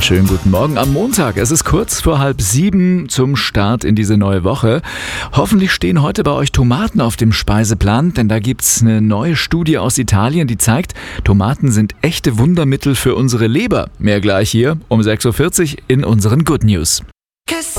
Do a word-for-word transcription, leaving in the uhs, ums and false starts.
Einen schönen guten Morgen am Montag. Es ist kurz vor halb sieben zum Start in diese neue Woche. Hoffentlich stehen heute bei euch Tomaten auf dem Speiseplan, denn da gibt's eine neue Studie aus Italien, die zeigt, Tomaten sind echte Wundermittel für unsere Leber. Mehr gleich hier um sechs Uhr vierzig in unseren Good News.